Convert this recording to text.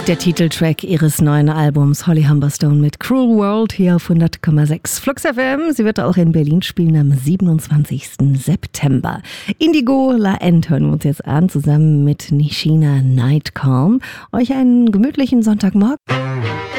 Der Titeltrack ihres neuen Albums Holly Humberstone mit Cruel World hier auf 100,6 Flux FM. Sie wird auch in Berlin spielen am 27. September. Indigo La End hören wir uns jetzt an, zusammen mit Nishina Night Calm. Euch einen gemütlichen Sonntagmorgen.